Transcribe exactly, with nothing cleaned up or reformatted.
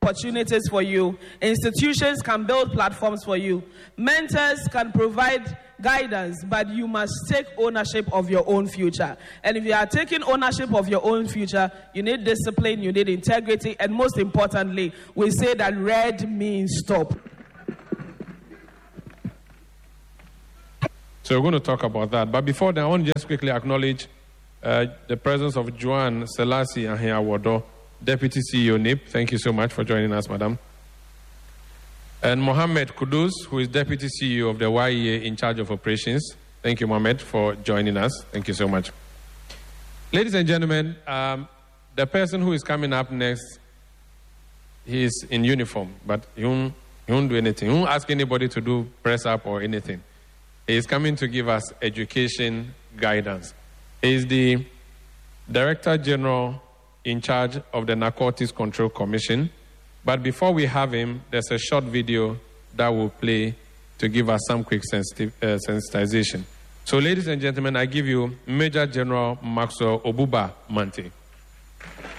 opportunities for you. Institutions can build platforms for you. Mentors can provide guidance, but you must take ownership of your own future. And if you are taking ownership of your own future, you need discipline, you need integrity, and most importantly, we say that red means stop. So we're going to talk about that. But before that, I want to just quickly acknowledge uh, the presence of Joanne Selassie Ahiawodo, Deputy C E O N I P. Thank you so much for joining us, madam. And Mohammed Kudus, who is Deputy C E O of the Y E A in charge of operations. Thank you, Mohammed, for joining us. Thank you so much. Ladies and gentlemen, um, the person who is coming up next, he is in uniform, but he won't, he won't do anything. He won't ask anybody to do press up or anything. He is coming to give us education guidance. He is the Director General in charge of the Narcotics Control Commission. But before we have him, there's a short video that will play to give us some quick sensitive, uh, sensitization. So, ladies and gentlemen, I give you Major General Maxwell Obuba Mante.